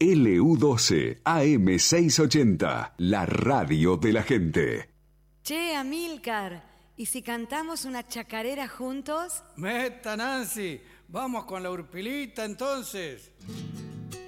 LU12 AM680, la radio de la gente. Che, Amílcar, ¿y si cantamos una chacarera juntos? Meta, Nancy, vamos con la Urpilita entonces.